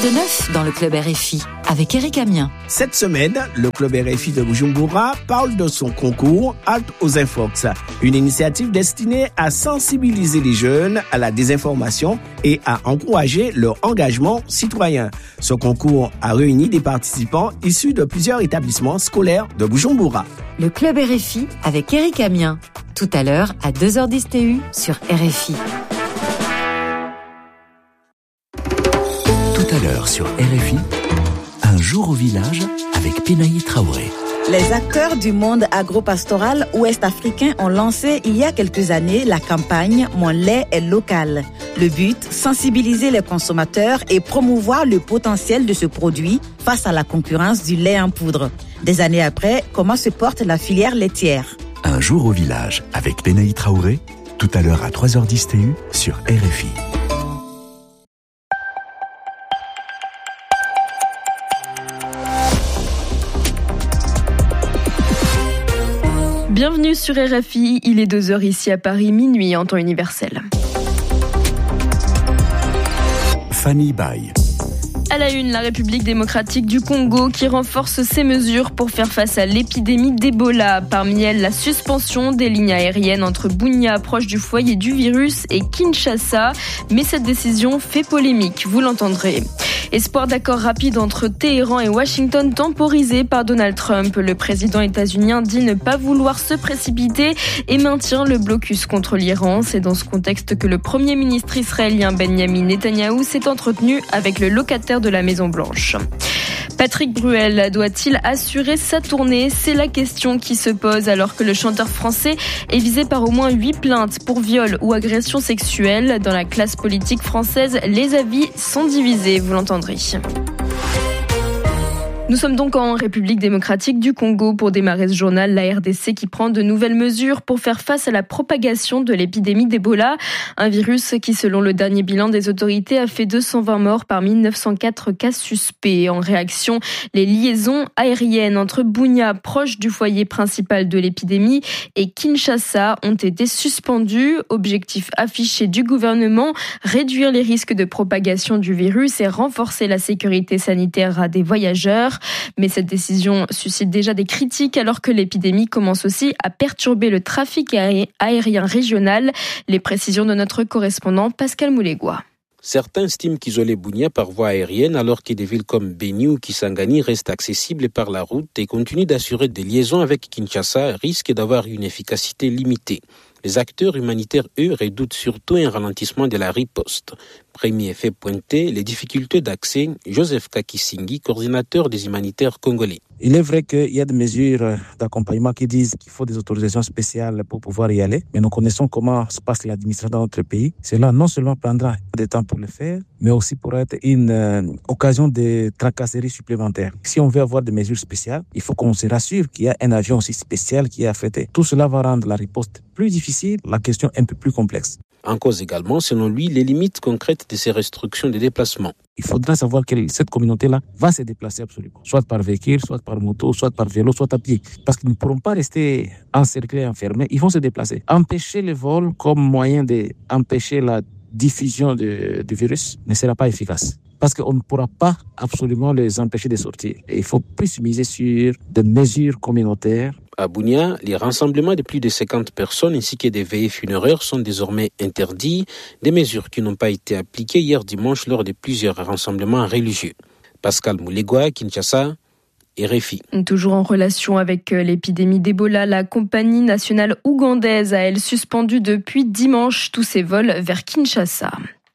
de neuf dans le Club RFI avec Eric Amien. Cette semaine, le Club RFI de Bujumbura parle de son concours Halte aux Infox, une initiative destinée à sensibiliser les jeunes à la désinformation et à encourager leur engagement citoyen. Ce concours a réuni des participants issus de plusieurs établissements scolaires de Bujumbura. Le Club RFI avec Eric Amien, tout à l'heure à 2h10 TU sur RFI. Tout à l'heure sur RFI, un jour au village avec Penaï Traoré. Les acteurs du monde agro-pastoral ouest-africain ont lancé il y a quelques années la campagne « Mon lait est local ». Le but, sensibiliser les consommateurs et promouvoir le potentiel de ce produit face à la concurrence du lait en poudre. Des années après, comment se porte la filière laitière ? Un jour au village avec Penaï Traoré, tout à l'heure à 3h10 TU sur RFI. Bienvenue sur RFI, il est 2h ici à Paris, minuit en temps universel. Fanny Baye. À la une, la République démocratique du Congo qui renforce ses mesures pour faire face à l'épidémie d'Ebola. Parmi elles, la suspension des lignes aériennes entre Bunia, proche du foyer du virus, et Kinshasa. Mais cette décision fait polémique, vous l'entendrez. Espoir d'accord rapide entre Téhéran et Washington temporisé par Donald Trump. Le président états-unien dit ne pas vouloir se précipiter et maintient le blocus contre l'Iran. C'est dans ce contexte que le premier ministre israélien Benjamin Netanyahou s'est entretenu avec le locataire de la Maison-Blanche. Patrick Bruel doit-il assurer sa tournée ? C'est la question qui se pose alors que le chanteur français est visé par au moins 8 plaintes pour viol ou agression sexuelle. Dans la classe politique française, les avis sont divisés, vous l'entendrez. Nous sommes donc en République démocratique du Congo pour démarrer ce journal. La RDC qui prend de nouvelles mesures pour faire face à la propagation de l'épidémie d'Ebola. Un virus qui, selon le dernier bilan des autorités, a fait 220 morts parmi 904 cas suspects. En réaction, les liaisons aériennes entre Bunia, proche du foyer principal de l'épidémie, et Kinshasa ont été suspendues. Objectif affiché du gouvernement, réduire les risques de propagation du virus et renforcer la sécurité sanitaire des voyageurs. Mais cette décision suscite déjà des critiques alors que l'épidémie commence aussi à perturber le trafic aérien régional. Les précisions de notre correspondant Pascal Moulégois. Certains estiment qu'isoler Bunia par voie aérienne alors que des villes comme Beni ou Kisangani restent accessibles par la route et continuent d'assurer des liaisons avec Kinshasa risquent d'avoir une efficacité limitée. Les acteurs humanitaires, eux, redoutent surtout un ralentissement de la riposte. Premier effet pointé, les difficultés d'accès. Joseph Kakisingi, coordinateur des humanitaires congolais. Il est vrai qu'il y a des mesures d'accompagnement qui disent qu'il faut des autorisations spéciales pour pouvoir y aller. Mais nous connaissons comment se passe l'administration dans notre pays. Cela non seulement prendra des temps pour le faire, mais aussi pour être une occasion de tracasseries supplémentaires. Si on veut avoir des mesures spéciales, il faut qu'on se rassure qu'il y a un avion aussi spécial qui est affrété. Tout cela va rendre la riposte plus difficile, la question un peu plus complexe. En cause également, selon lui, les limites concrètes de ces restrictions de déplacement. Il faudra savoir que cette communauté-là va se déplacer absolument, soit par véhicule, soit par moto, soit par vélo, soit à pied. Parce qu'ils ne pourront pas rester encerclés, enfermés, ils vont se déplacer. Empêcher le vol comme moyen d'empêcher la diffusion du virus ne sera pas efficace. Parce qu'on ne pourra pas absolument les empêcher de sortir. Et il faut plus miser sur des mesures communautaires. À Bunia, les rassemblements de plus de 50 personnes ainsi que des veillées funéraires sont désormais interdits, des mesures qui n'ont pas été appliquées hier dimanche lors de plusieurs rassemblements religieux. Pascal Moulégois, Kinshasa, RFI. Toujours en relation avec l'épidémie d'Ebola, la compagnie nationale ougandaise a, elle, suspendu depuis dimanche tous ses vols vers Kinshasa.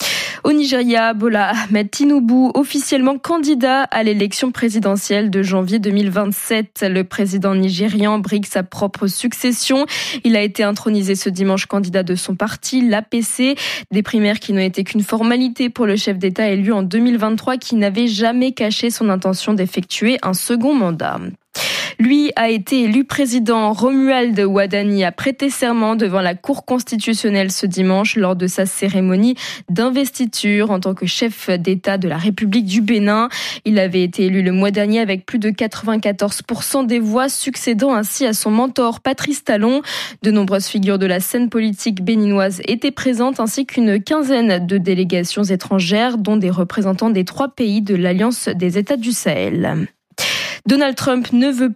Au Nigeria, Bola Ahmed Tinubu, officiellement candidat à l'élection présidentielle de janvier 2027. Le président nigérian brigue sa propre succession. Il a été intronisé ce dimanche candidat de son parti, l'APC. Des primaires qui n'ont été qu'une formalité pour le chef d'État élu en 2023 qui n'avait jamais caché son intention d'effectuer un second mandat. Lui a été élu président. Romuald Wadani a prêté serment devant la Cour constitutionnelle ce dimanche lors de sa cérémonie d'investiture en tant que chef d'État de la République du Bénin. Il avait été élu le mois dernier avec plus de 94% des voix, succédant ainsi à son mentor Patrice Talon. De nombreuses figures de la scène politique béninoise étaient présentes ainsi qu'une quinzaine de délégations étrangères, dont des représentants des 3 pays de l'Alliance des États du Sahel. Donald Trump ne veut